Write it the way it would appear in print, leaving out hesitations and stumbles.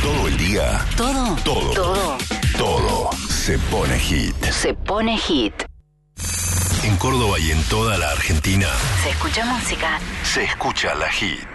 Todo el día. Todo. Todo. Todo. Todo se pone hit. Se pone hit. En Córdoba y en toda la Argentina Se escucha música. se escucha la hit.